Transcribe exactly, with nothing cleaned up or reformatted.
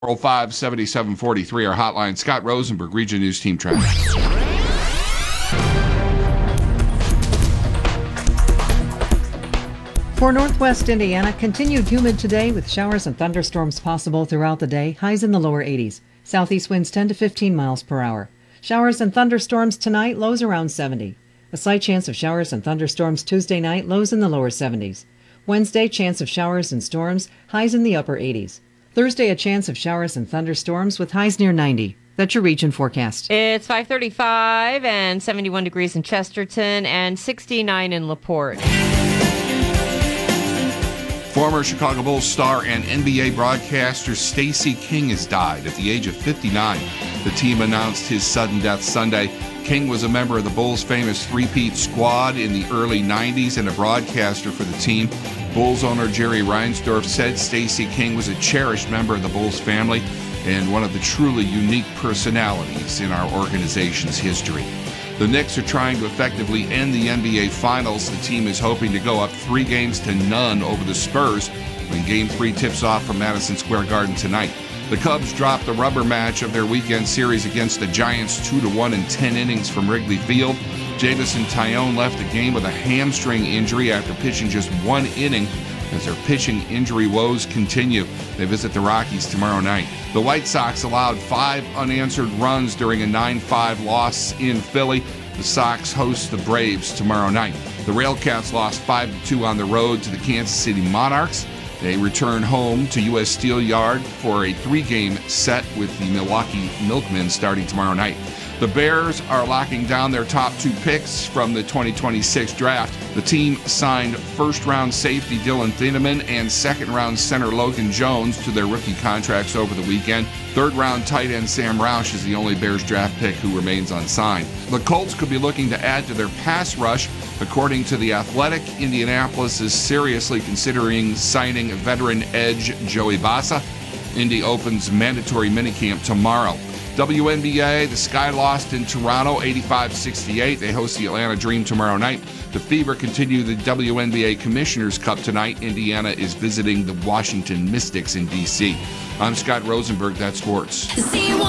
oh five, seven seven four three, our hotline. Scott Rosenberg, Region News Team Traffic. For Northwest Indiana, continued humid today with showers and thunderstorms possible throughout the day, highs in the lower eighties. Southeast winds ten to fifteen miles per hour. Showers and thunderstorms tonight, lows around seventy. A slight chance of showers and thunderstorms Tuesday night, lows in the lower seventies. Wednesday, chance of showers and storms, highs in the upper eighties. Thursday, a chance of showers and thunderstorms with highs near ninety. That's your region forecast. It's five thirty-five and seventy-one degrees in Chesterton and sixty-nine in LaPorte. Former Chicago Bulls star and N B A broadcaster Stacey King has died at the age of fifty-nine. The team announced his sudden death Sunday. King was a member of the Bulls' famous three-peat squad in the early nineties and a broadcaster for the team. Bulls owner Jerry Reinsdorf said Stacey King was a cherished member of the Bulls family and one of the truly unique personalities in our organization's history. The Knicks are trying to effectively end the N B A Finals. The team is hoping to go up three games to none over the Spurs when Game three tips off from Madison Square Garden tonight. The Cubs dropped the rubber match of their weekend series against the Giants two to one in ten innings from Wrigley Field. Jamison Tyone left the game with a hamstring injury after pitching just one inning as their pitching injury woes continue. They visit the Rockies tomorrow night. The White Sox allowed five unanswered runs during a nine five loss in Philly. The Sox host the Braves tomorrow night. The Railcats lost five to two on the road to the Kansas City Monarchs. They return home to U S Steel Yard for a three-game set with the Milwaukee Milkmen starting tomorrow night. The Bears are locking down their top two picks from the twenty twenty-six draft. The team signed first-round safety Dylan Thieneman and second-round center Logan Jones to their rookie contracts over the weekend. Third-round tight end Sam Roush is the only Bears draft pick who remains unsigned. The Colts could be looking to add to their pass rush. According to The Athletic, Indianapolis is seriously considering signing veteran edge Joey Bosa. Indy opens mandatory minicamp tomorrow. W N B A, the Sky lost in Toronto, eighty-five sixty-eight. They host the Atlanta Dream tomorrow night. The Fever continue the W N B A Commissioner's Cup tonight. Indiana is visiting the Washington Mystics in D C. I'm Scott Rosenberg. That's sports.